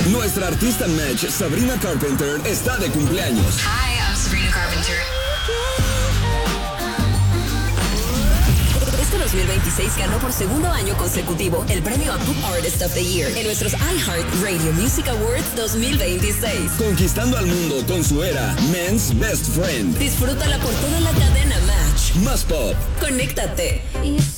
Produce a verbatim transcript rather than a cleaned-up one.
Nuestra artista Match, Sabrina Carpenter, está de cumpleaños. Hi, I'm Sabrina Carpenter. Este dos mil veintiséis ganó por segundo año consecutivo el premio a Pop Artist of the Year en nuestros iHeart Radio Music Awards dos mil veintiséis. Conquistando al mundo con su era Men's Best Friend. Disfrútala por toda la cadena Match. Más pop. Conéctate.